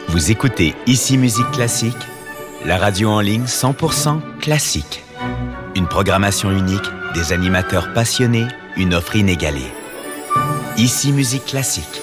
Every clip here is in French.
Vous écoutez Ici Musique Classique, la radio en ligne 100% classique. Une programmation unique, des animateurs passionnés, une offre inégalée. Ici Musique Classique.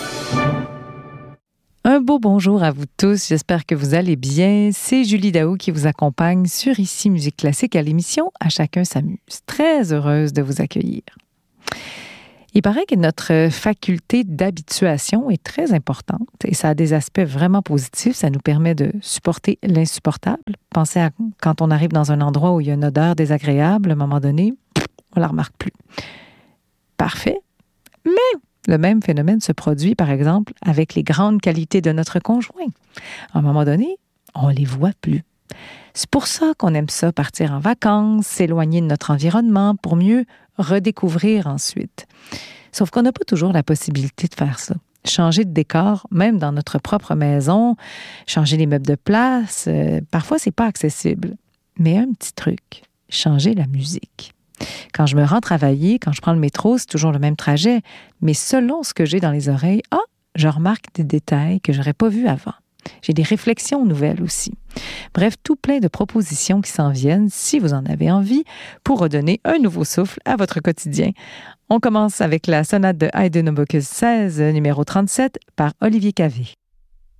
Un beau bonjour à vous tous, j'espère que vous allez bien. C'est Julie Daou qui vous accompagne sur Ici Musique Classique à l'émission À chacun s'amuse. Très heureuse de vous accueillir. Il paraît que notre faculté d'habituation est très importante et ça a des aspects vraiment positifs. Ça nous permet de supporter l'insupportable. Pensez à quand on arrive dans un endroit où il y a une odeur désagréable, à un moment donné, on ne la remarque plus. Parfait. Mais le même phénomène se produit, par exemple, avec les grandes qualités de notre conjoint. À un moment donné, on ne les voit plus. C'est pour ça qu'on aime ça, partir en vacances, s'éloigner de notre environnement pour mieux redécouvrir ensuite. Sauf qu'on n'a pas toujours la possibilité de faire ça. Changer de décor, même dans notre propre maison, changer les meubles de place, parfois c'est pas accessible. Mais un petit truc, changer la musique. Quand je me rends travailler, quand je prends le métro, c'est toujours le même trajet, mais selon ce que j'ai dans les oreilles, je remarque des détails que j'aurais pas vus avant. J'ai des réflexions nouvelles aussi. Bref, tout plein de propositions qui s'en viennent, si vous en avez envie, pour redonner un nouveau souffle à votre quotidien. On commence avec la sonate de Haydn opus 16, numéro 37, par Olivier Cavé.